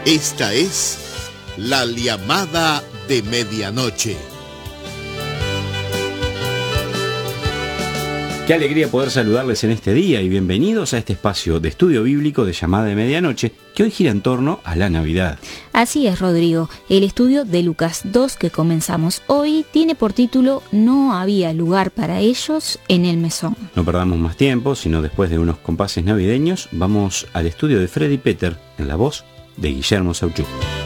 Esta es la llamada de medianoche. Qué alegría poder saludarles en este día y bienvenidos a este espacio de estudio bíblico de llamada de medianoche que hoy gira en torno a la Navidad. Así es, Rodrigo. El estudio de Lucas 2 que comenzamos hoy tiene por título No había lugar para ellos en el mesón. No perdamos más tiempo, sino después de unos compases navideños, vamos al estudio de Freddy Peter en la voz de Guillermo Sauchuk.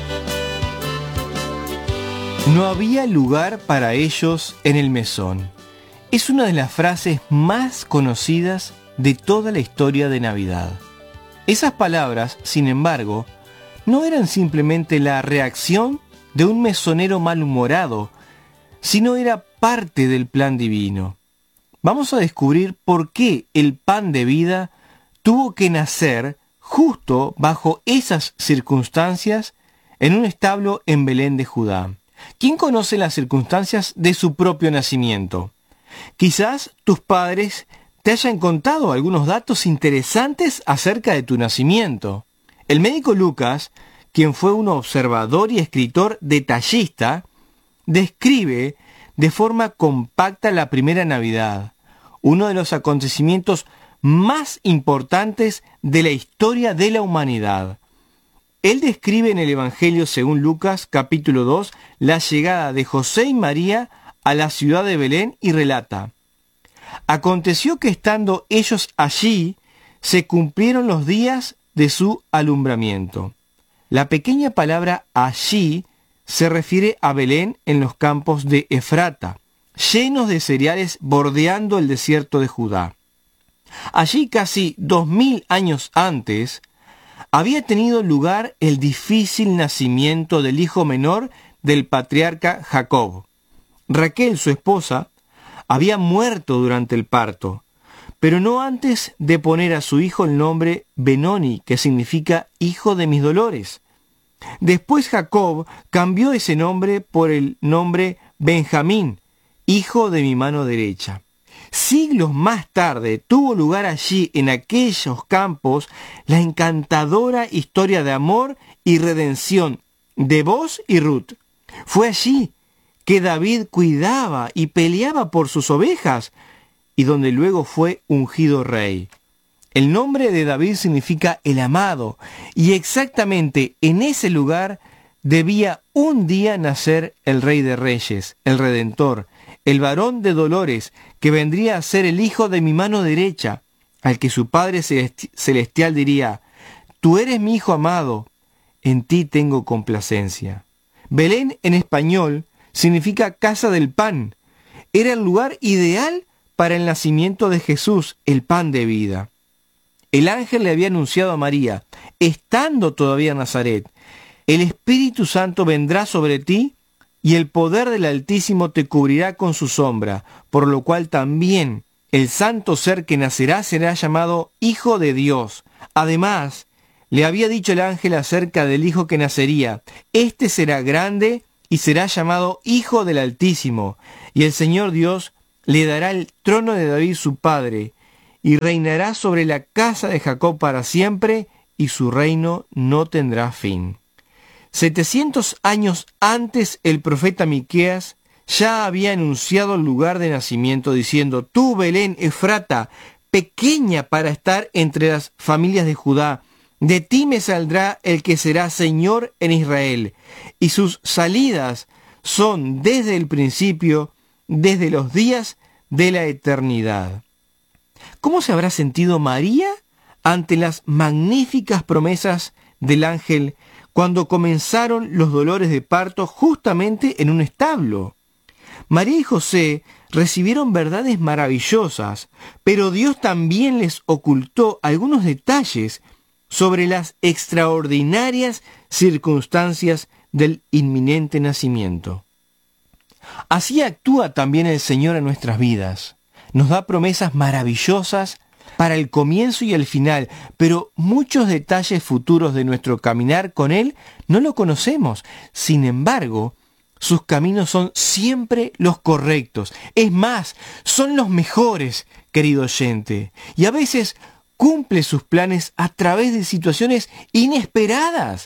No había lugar para ellos en el mesón. Es una de las frases más conocidas de toda la historia de Navidad. Esas palabras, sin embargo, no eran simplemente la reacción de un mesonero malhumorado, sino era parte del plan divino. Vamos a descubrir por qué el pan de vida tuvo que nacer justo bajo esas circunstancias en un establo en Belén de Judá. ¿Quién conoce las circunstancias de su propio nacimiento? Quizás tus padres te hayan contado algunos datos interesantes acerca de tu nacimiento. El médico Lucas, quien fue un observador y escritor detallista, describe de forma compacta la primera Navidad, uno de los acontecimientos más importantes de la historia de la humanidad. Él describe en el Evangelio según Lucas, capítulo 2, la llegada de José y María a la ciudad de Belén y relata: aconteció que estando ellos allí, se cumplieron los días de su alumbramiento. La pequeña palabra allí se refiere a Belén en los campos de Efrata, llenos de cereales bordeando el desierto de Judá. Allí, casi 2000 años antes, había tenido lugar el difícil nacimiento del hijo menor del patriarca Jacob. Raquel, su esposa, había muerto durante el parto, pero no antes de poner a su hijo el nombre Benoni, que significa hijo de mis dolores. Después Jacob cambió ese nombre por el nombre Benjamín, hijo de mi mano derecha. Siglos más tarde tuvo lugar allí, en aquellos campos, la encantadora historia de amor y redención de Boz y Ruth. Fue allí que David cuidaba y peleaba por sus ovejas, y donde luego fue ungido rey. El nombre de David significa el amado, y exactamente en ese lugar debía un día nacer el Rey de Reyes, el Redentor, el varón de dolores, que vendría a ser el hijo de mi mano derecha, al que su Padre Celestial diría: tú eres mi hijo amado, en ti tengo complacencia. Belén en español significa casa del pan. Era el lugar ideal para el nacimiento de Jesús, el pan de vida. El ángel le había anunciado a María, estando todavía en Nazaret: el Espíritu Santo vendrá sobre ti y el poder del Altísimo te cubrirá con su sombra, por lo cual también el santo ser que nacerá será llamado Hijo de Dios. Además, le había dicho el ángel acerca del hijo que nacería: este será grande y será llamado Hijo del Altísimo, y el Señor Dios le dará el trono de David su padre, y reinará sobre la casa de Jacob para siempre, y su reino no tendrá fin. 700 años antes, el profeta Miqueas ya había anunciado el lugar de nacimiento, diciendo: tú, Belén Efrata, pequeña para estar entre las familias de Judá, de ti me saldrá el que será Señor en Israel, y sus salidas son desde el principio, desde los días de la eternidad. ¿Cómo se habrá sentido María ante las magníficas promesas del ángel cuando comenzaron los dolores de parto justamente en un establo? María y José recibieron verdades maravillosas, pero Dios también les ocultó algunos detalles sobre las extraordinarias circunstancias del inminente nacimiento. Así actúa también el Señor en nuestras vidas. Nos da promesas maravillosas para el comienzo y el final, pero muchos detalles futuros de nuestro caminar con Él no lo conocemos. Sin embargo, sus caminos son siempre los correctos. Es más, son los mejores, querido oyente. Y a veces cumple sus planes a través de situaciones inesperadas,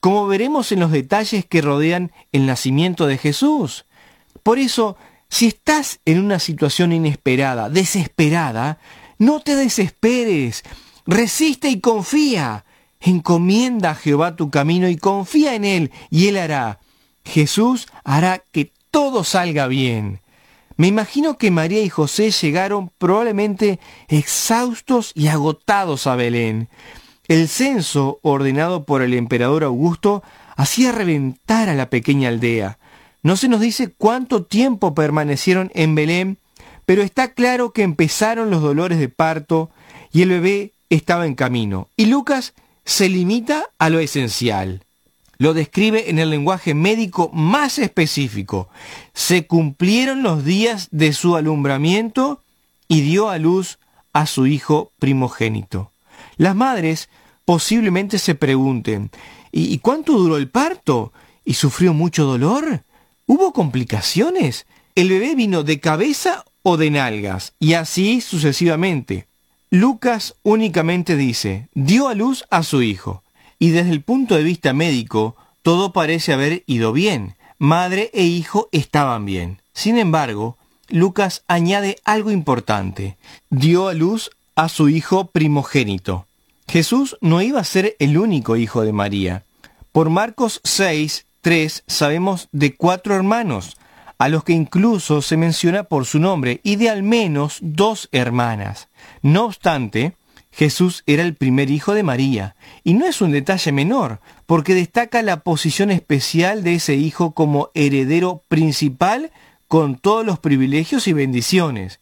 como veremos en los detalles que rodean el nacimiento de Jesús. Por eso, si estás en una situación inesperada, desesperada, no te desesperes, resiste y confía. Encomienda a Jehová tu camino y confía en Él, y Él hará. Jesús hará que todo salga bien. Me imagino que María y José llegaron probablemente exhaustos y agotados a Belén. El censo ordenado por el emperador Augusto hacía reventar a la pequeña aldea. No se nos dice cuánto tiempo permanecieron en Belén, pero está claro que empezaron los dolores de parto y el bebé estaba en camino. Y Lucas se limita a lo esencial. Lo describe en el lenguaje médico más específico. Se cumplieron los días de su alumbramiento y dio a luz a su hijo primogénito. Las madres posiblemente se pregunten, ¿y cuánto duró el parto? ¿Y sufrió mucho dolor? ¿Hubo complicaciones? ¿El bebé vino de cabeza o de nalgas? Y así sucesivamente. Lucas únicamente dice, dio a luz a su hijo. Y desde el punto de vista médico, todo parece haber ido bien. Madre e hijo estaban bien. Sin embargo, Lucas añade algo importante. Dio a luz a su hijo primogénito. Jesús no iba a ser el único hijo de María. Por Marcos 6:3 sabemos de 4 hermanos, a los que incluso se menciona por su nombre, y de al menos 2 hermanas. No obstante, Jesús era el primer hijo de María, y no es un detalle menor, porque destaca la posición especial de ese hijo como heredero principal con todos los privilegios y bendiciones.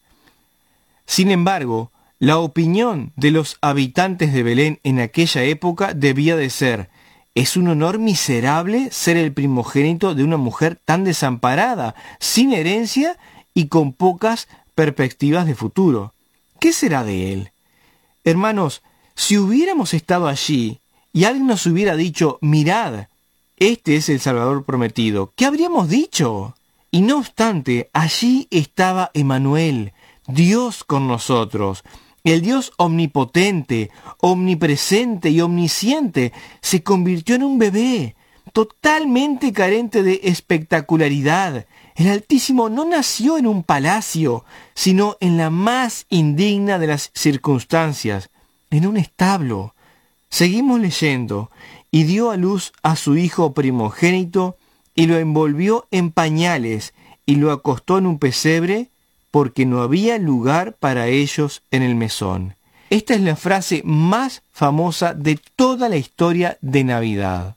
Sin embargo, la opinión de los habitantes de Belén en aquella época debía de ser: es un honor miserable ser el primogénito de una mujer tan desamparada, sin herencia y con pocas perspectivas de futuro. ¿Qué será de él? Hermanos, si hubiéramos estado allí y alguien nos hubiera dicho, mirad, este es el Salvador prometido, ¿qué habríamos dicho? Y no obstante, allí estaba Emmanuel, Dios con nosotros. El Dios omnipotente, omnipresente y omnisciente se convirtió en un bebé, totalmente carente de espectacularidad. El Altísimo no nació en un palacio, sino en la más indigna de las circunstancias, en un establo. Seguimos leyendo, y dio a luz a su hijo primogénito, y lo envolvió en pañales, y lo acostó en un pesebre, porque no había lugar para ellos en el mesón. Esta es la frase más famosa de toda la historia de Navidad.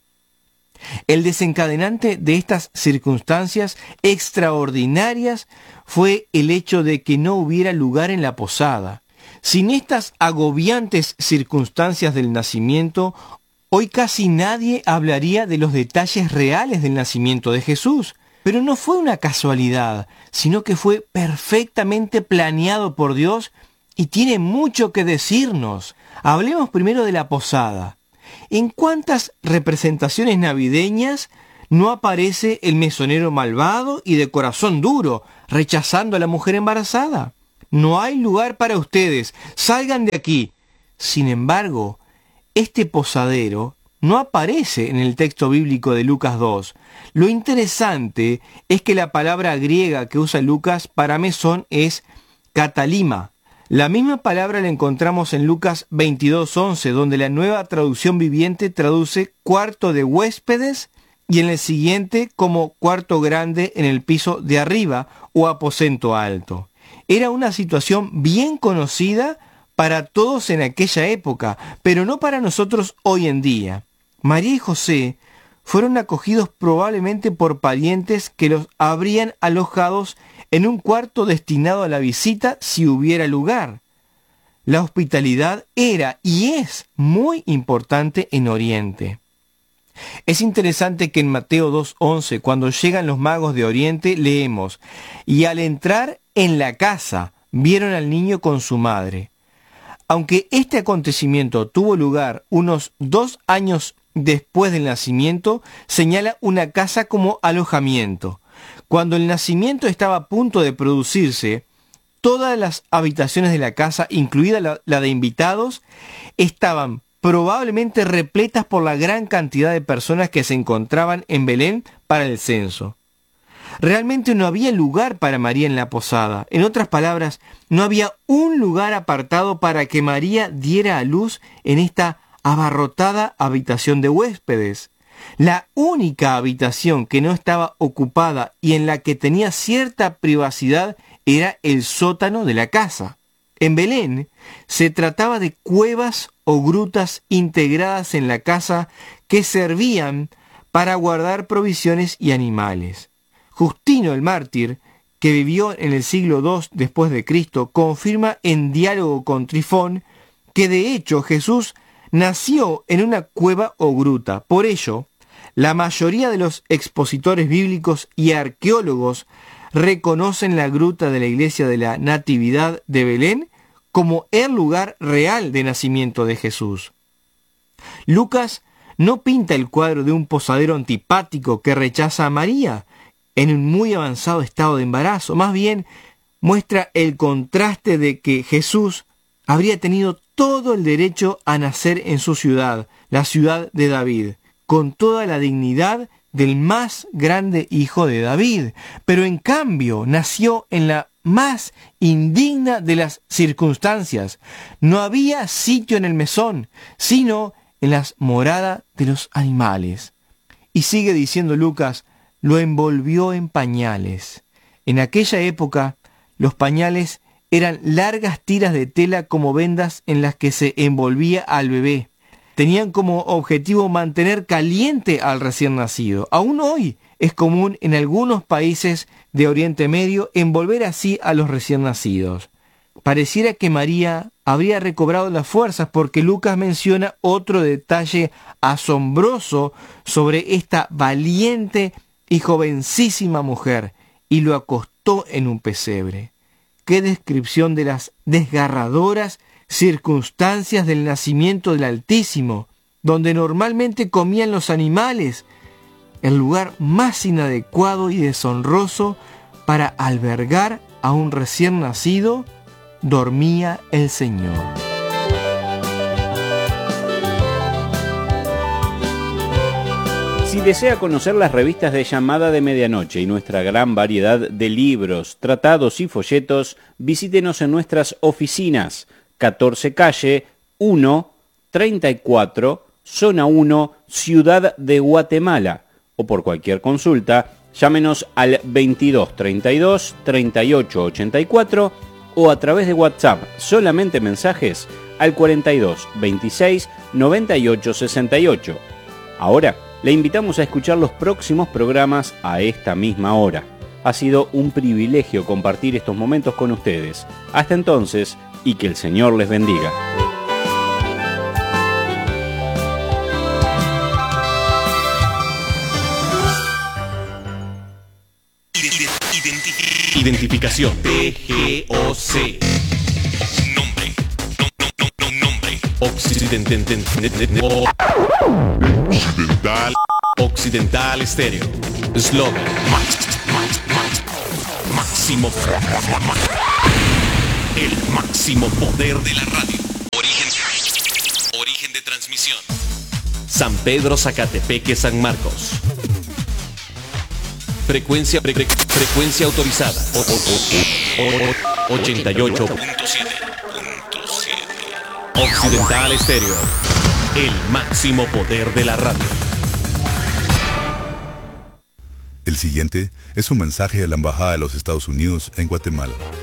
El desencadenante de estas circunstancias extraordinarias fue el hecho de que no hubiera lugar en la posada. Sin estas agobiantes circunstancias del nacimiento, hoy casi nadie hablaría de los detalles reales del nacimiento de Jesús. Pero no fue una casualidad, sino que fue perfectamente planeado por Dios y tiene mucho que decirnos. Hablemos primero de la posada. ¿En cuántas representaciones navideñas no aparece el mesonero malvado y de corazón duro, rechazando a la mujer embarazada? No hay lugar para ustedes, salgan de aquí. Sin embargo, este posadero no aparece en el texto bíblico de Lucas 2. Lo interesante es que la palabra griega que usa Lucas para mesón es katalima. La misma palabra la encontramos en Lucas 22:11, donde la Nueva Traducción Viviente traduce cuarto de huéspedes y en el siguiente como cuarto grande en el piso de arriba o aposento alto. Era una situación bien conocida para todos en aquella época, pero no para nosotros hoy en día. María y José fueron acogidos probablemente por parientes que los habrían alojados en un cuarto destinado a la visita si hubiera lugar. La hospitalidad era y es muy importante en Oriente. Es interesante que en Mateo 2:11, cuando llegan los magos de Oriente, leemos: y al entrar en la casa, vieron al niño con su madre. Aunque este acontecimiento tuvo lugar unos 2 años después del nacimiento, señala una casa como alojamiento. Cuando el nacimiento estaba a punto de producirse, todas las habitaciones de la casa, incluida la de invitados, estaban probablemente repletas por la gran cantidad de personas que se encontraban en Belén para el censo. Realmente no había lugar para María en la posada. En otras palabras, no había un lugar apartado para que María diera a luz en esta abarrotada habitación de huéspedes. La única habitación que no estaba ocupada y en la que tenía cierta privacidad era el sótano de la casa. En Belén se trataba de cuevas o grutas integradas en la casa que servían para guardar provisiones y animales. Justino el mártir, que vivió en el siglo II después de Cristo, confirma en diálogo con Trifón que de hecho Jesús nació en una cueva o gruta. Por ello, la mayoría de los expositores bíblicos y arqueólogos reconocen la gruta de la iglesia de la Natividad de Belén como el lugar real de nacimiento de Jesús. Lucas no pinta el cuadro de un posadero antipático que rechaza a María en un muy avanzado estado de embarazo. Más bien muestra el contraste de que Jesús habría tenido todo el derecho a nacer en su ciudad, la ciudad de David, con toda la dignidad del más grande hijo de David, pero en cambio nació en la más indigna de las circunstancias. No había sitio en el mesón, sino en las moradas de los animales. Y sigue diciendo Lucas, lo envolvió en pañales. En aquella época, los pañales eran largas tiras de tela como vendas en las que se envolvía al bebé. Tenían como objetivo mantener caliente al recién nacido. Aún hoy es común en algunos países de Oriente Medio envolver así a los recién nacidos. Pareciera que María habría recobrado las fuerzas porque Lucas menciona otro detalle asombroso sobre esta valiente y jovencísima mujer, y lo acostó en un pesebre. ¡Qué descripción de las desgarradoras circunstancias del nacimiento del Altísimo, donde normalmente comían los animales! El lugar más inadecuado y deshonroso para albergar a un recién nacido, dormía el Señor. Si desea conocer las revistas de Llamada de Medianoche y nuestra gran variedad de libros, tratados y folletos, visítenos en nuestras oficinas, 14 Calle 1, 34, Zona 1, Ciudad de Guatemala, o por cualquier consulta, llámenos al 22 32 38 84 o a través de WhatsApp, solamente mensajes, al 42 26 98 68. Ahora, le invitamos a escuchar los próximos programas a esta misma hora. Ha sido un privilegio compartir estos momentos con ustedes. Hasta entonces, y que el Señor les bendiga. Identificación. TGOC. Nombre. Occidental Estéreo. Eslogan. Máximo. El máximo poder de la radio. Origen de transmisión. San Pedro, Zacatepeque, San Marcos. Frecuencia autorizada. 88.7. Occidental Estéreo. El máximo poder de la radio. El siguiente es un mensaje de la Embajada de los Estados Unidos en Guatemala.